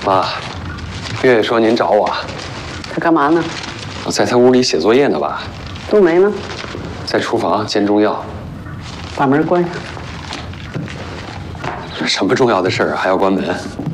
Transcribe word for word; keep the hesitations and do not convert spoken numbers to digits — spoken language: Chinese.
妈，月月说您找我， 他干嘛呢？ 我在他屋里写作业呢吧？ 冬梅呢？ 在厨房煎中药。 把门关上。 什么重要的事儿还要关门？